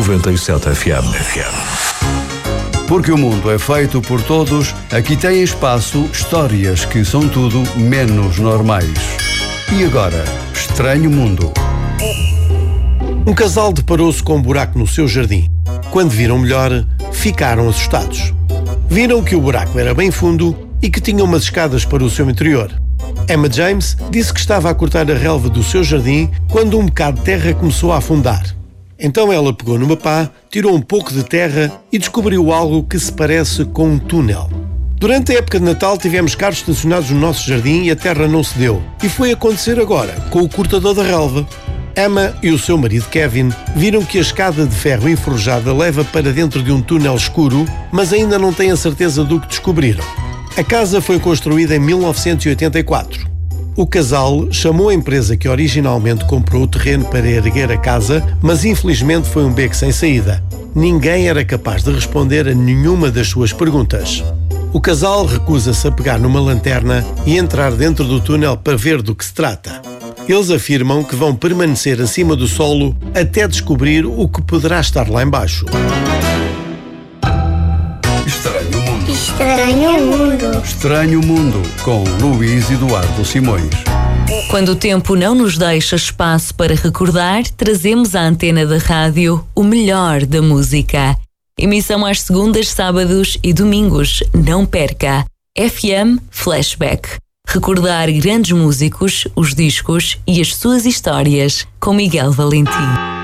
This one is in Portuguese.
97 FM. Porque o mundo é feito por todos, aqui tem espaço histórias que são tudo menos normais. E agora, Estranho Mundo. Um casal deparou-se com um buraco no seu jardim. Quando viram melhor, ficaram assustados. Viram que o buraco era bem fundo e que tinha umas escadas para o seu interior. Emma James disse que estava a cortar a relva do seu jardim quando um bocado de terra começou a afundar. Então ela pegou numa pá, tirou um pouco de terra e descobriu algo que se parece com um túnel. Durante a época de Natal tivemos carros estacionados no nosso jardim e a terra não se deu. E foi acontecer agora, com o cortador da relva. Emma e o seu marido Kevin viram que a escada de ferro enferrujada leva para dentro de um túnel escuro, mas ainda não têm a certeza do que descobriram. A casa foi construída em 1984. O casal chamou a empresa que originalmente comprou o terreno para erguer a casa, mas infelizmente foi um beco sem saída. Ninguém era capaz de responder a nenhuma das suas perguntas. O casal recusa-se a pegar numa lanterna e entrar dentro do túnel para ver do que se trata. Eles afirmam que vão permanecer acima do solo até descobrir o que poderá estar lá embaixo. Estranho Mundo. Estranho Mundo. Estranho Mundo, com Luís Eduardo Simões. Quando o tempo não nos deixa espaço para recordar, trazemos à antena da rádio o melhor da música. Emissão às segundas, sábados e domingos. Não perca. FM Flashback. Recordar grandes músicos, os discos e as suas histórias com Miguel Valentim.